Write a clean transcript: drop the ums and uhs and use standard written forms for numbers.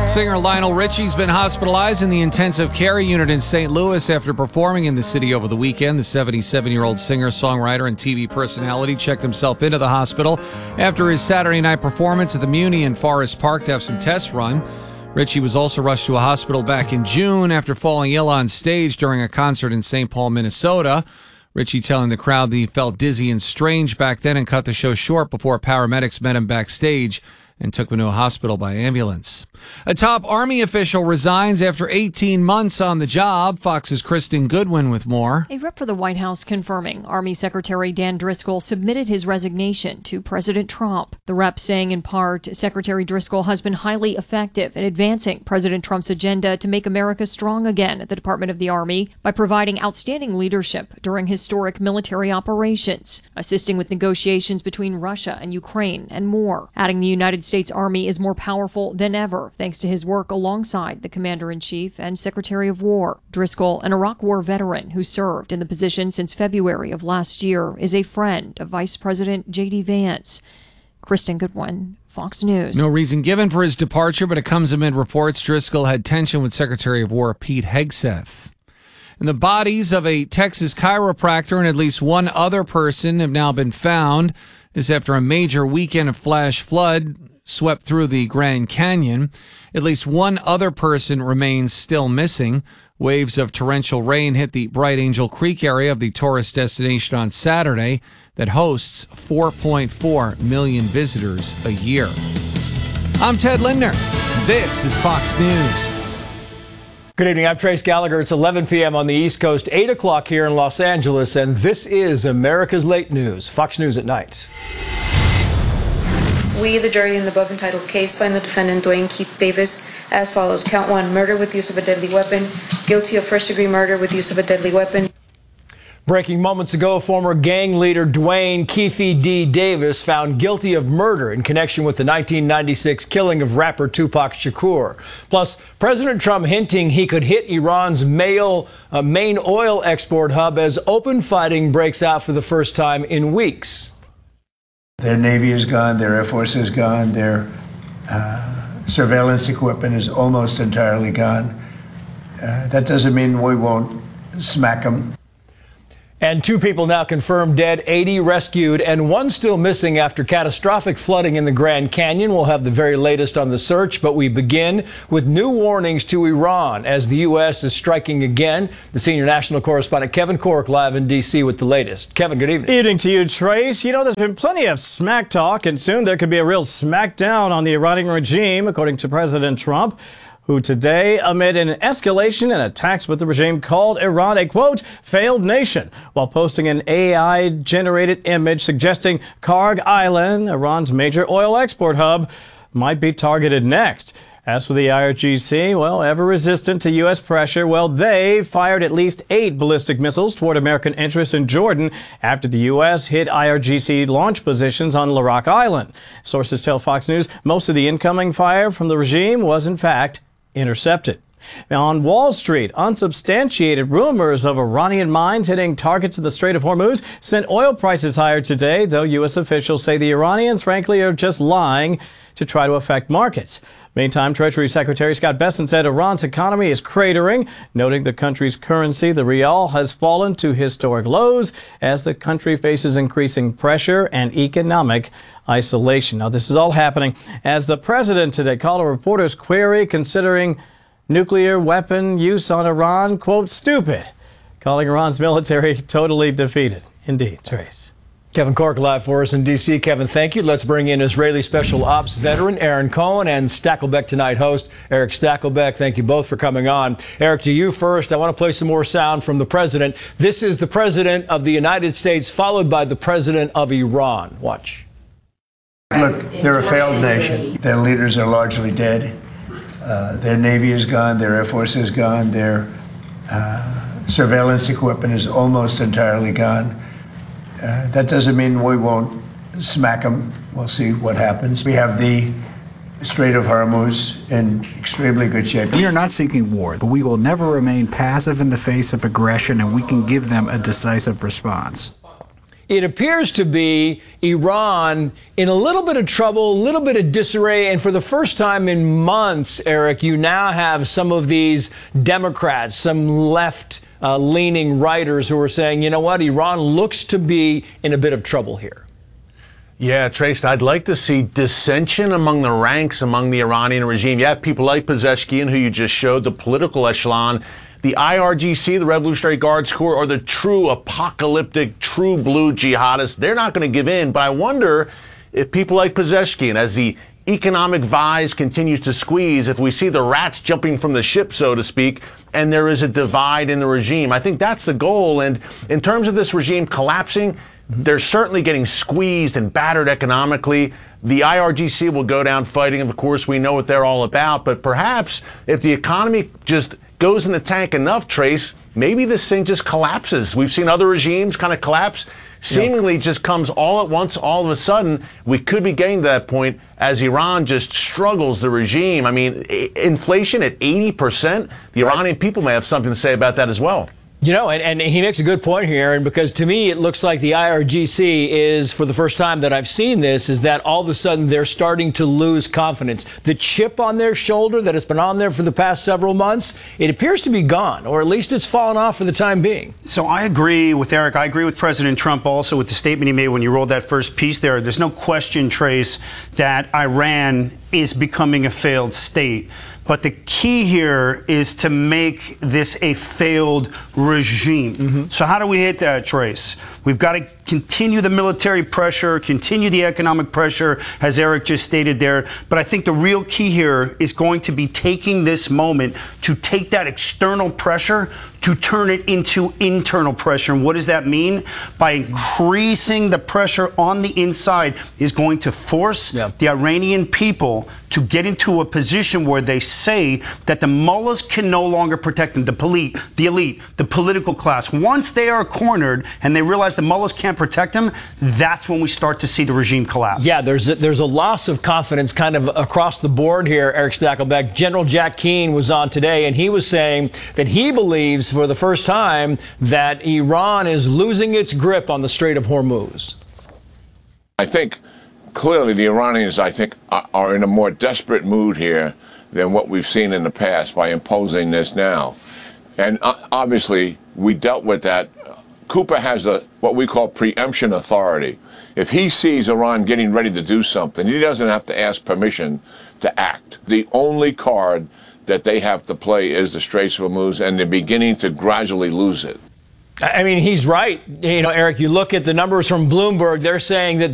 Singer Lionel Richie's been hospitalized in the intensive care unit in St. Louis after performing in the city over the weekend. The 77-year-old singer, songwriter, and TV personality checked himself into the hospital after his Saturday night performance at the Muni in Forest Park to have some tests run. Richie was also rushed to a hospital back in June after falling ill on stage during a concert in St. Paul, Minnesota. Richie telling the crowd that he felt dizzy and strange back then and cut the show short before paramedics met him backstage and took him to a hospital by ambulance. A top Army official resigns after 18 months on the job. Fox's Kristen Goodwin with more. A rep for the White House confirming Army Secretary Dan Driscoll submitted his resignation to President Trump. The rep saying in part, Secretary Driscoll has been highly effective in advancing President Trump's agenda to make America strong again at the Department of the Army by providing outstanding leadership during historic military operations, assisting with negotiations between Russia and Ukraine, and more. Adding the United States Army is more powerful than ever thanks to his work alongside the Commander-in-Chief and Secretary of War. Driscoll, an Iraq War veteran who served in the position since February of last year, is a friend of Vice President J.D. Vance. Kristen Goodwin, Fox News. No reason given for his departure, but it comes amid reports Driscoll had tension with Secretary of War Pete Hegseth. And the bodies of a Texas chiropractor and at least one other person have now been found. This after a major weekend of flash flood swept through the Grand Canyon. At least one other person remains still missing. Waves of torrential rain hit the Bright Angel Creek area of the tourist destination on Saturday that hosts 4.4 million visitors a year. I'm Ted Lindner. This is Fox News. Good evening. I'm Trace Gallagher. It's 11 p.m. on the East Coast, 8 o'clock here in Los Angeles, and this is America's Late News, Fox News at Night. We, the jury in the above entitled case, find the defendant, Dwayne Keith Davis, as follows. Count 1, murder with use of a deadly weapon. Guilty of first-degree murder with use of a deadly weapon. Breaking moments ago, former gang leader Dwayne Keefe D. Davis found guilty of murder in connection with the 1996 killing of rapper Tupac Shakur. Plus, President Trump hinting he could hit Iran's main oil export hub as open fighting breaks out for the first time in weeks. Their Navy is gone, their Air Force is gone, their surveillance equipment is almost entirely gone. That doesn't mean we won't smack them. And 2 people now confirmed dead, 80 rescued, and 1 still missing after catastrophic flooding in the Grand Canyon. We'll have the very latest on the search, but we begin with new warnings to Iran as the U.S. is striking again. The senior national correspondent Kevin Corke live in D.C. with the latest. Kevin, good evening. Evening to you, Trace. You know, there's been plenty of smack talk, and soon there could be a real smackdown on the Iranian regime, according to President Trump, who today, amid an escalation and attacks with the regime, called Iran a, quote, failed nation, while posting an AI-generated image suggesting Karg Island, Iran's major oil export hub, might be targeted next. As for the IRGC, well, ever resistant to U.S. pressure, well, they fired at least 8 ballistic missiles toward American interests in Jordan after the U.S. hit IRGC launch positions on Larak Island. Sources tell Fox News most of the incoming fire from the regime was, in fact, intercepted. Now, on Wall Street, unsubstantiated rumors of Iranian mines hitting targets in the Strait of Hormuz sent oil prices higher today, though U.S. officials say the Iranians, frankly, are just lying to try to affect markets. Meantime, Treasury Secretary Scott Bessent said Iran's economy is cratering, noting the country's currency, the rial, has fallen to historic lows as the country faces increasing pressure and economic isolation. Now, this is all happening as the president today called a reporter's query considering nuclear weapon use on Iran, quote, stupid, calling Iran's military totally defeated. Indeed, Trace. Kevin Corke live for us in D.C. Kevin, thank you. Let's bring in Israeli Special Ops veteran Aaron Cohen and Stakelbeck Tonight host Eric Stakelbeck. Thank you both for coming on. Eric, to you first. I want to play some more sound from the president. This is the president of the United States, followed by the president of Iran. Watch. Look, they're a failed nation. Their leaders are largely dead. Their Navy is gone, their Air Force is gone, their surveillance equipment is almost entirely gone. That doesn't mean we won't smack them. We'll see what happens. We have the Strait of Hormuz in extremely good shape. We are not seeking war, but we will never remain passive in the face of aggression, and we can give them a decisive response. it appears to be Iran in a little bit of trouble, a little bit of disarray. And for the first time in months, Eric, you now have some of these Democrats, some left-leaning writers who are saying, you know what, Iran looks to be in a bit of trouble here. Yeah, Trace, I'd like to see dissension among the ranks, among the Iranian regime. You have people like Pezeshkian, who you just showed, the political echelon, the IRGC, the Revolutionary Guards Corps, or the true apocalyptic, true blue jihadists. They're not going to give in. But I wonder if people like Pezeshkian, as the economic vise continues to squeeze, if we see the rats jumping from the ship, so to speak, and there is a divide in the regime. I think that's the goal. And in terms of this regime collapsing, they're certainly getting squeezed and battered economically. The IRGC will go down fighting. Of course, we know what they're all about. But perhaps if the economy just goes in the tank enough, Trace, maybe this thing just collapses. We've seen other regimes kind of collapse. Seemingly just comes all at once, all of a sudden. We could be getting to that point as Iran just struggles the regime. I mean, inflation at 80%. The Iranian people may have something to say about that as well. You know, and he makes a good point here, and because to me it looks like the IRGC is, for the first time that I've seen this, is that all of a sudden they're starting to lose confidence. The chip on their shoulder that has been on there for the past several months, it appears to be gone, or at least it's fallen off for the time being. So I agree with Eric. I agree with President Trump also with the statement he made when you rolled that first piece there. There's no question, Trace, that Iran is becoming a failed state. But the key here is to make this a failed regime. So how do we hit that, Trace? We've got to continue the military pressure, continue the economic pressure, as Eric just stated there. But I think the real key here is going to be taking this moment to take that external pressure to turn it into internal pressure. And what does that mean? By increasing the pressure on the inside is going to force the Iranian people to get into a position where they say that the mullahs can no longer protect them, the elite, the political class. Once they are cornered and they realize the mullahs can't protect them, that's when we start to see the regime collapse. Yeah, there's a loss of confidence kind of across the board here, Eric Stakelbeck. General Jack Keane was on today, and he was saying that he believes for the first time that Iran is losing its grip on the Strait of Hormuz. I think clearly the Iranians, are in a more desperate mood here than what we've seen in the past by imposing this now. And obviously, we dealt with that. Cooper has what we call preemption authority. If he sees Iran getting ready to do something, he doesn't have to ask permission to act. The only card that they have to play is the Straits of Hormuz, and they're beginning to gradually lose it. I mean, he's right. You know, Eric, you look at the numbers from Bloomberg, they're saying that